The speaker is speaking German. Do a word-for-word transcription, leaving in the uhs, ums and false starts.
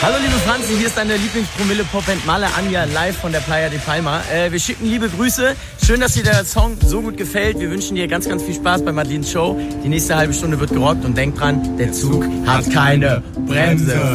Hallo liebe Franzi, hier ist deine Lieblingspromille-Popband Malle Anja live von der Playa de Palma. Äh, wir schicken liebe Grüße. Schön, dass dir der Song so gut gefällt. Wir wünschen dir ganz, ganz viel Spaß bei Madelines Show. Die nächste halbe Stunde wird gerockt und denk dran, der Zug hat keine Bremse.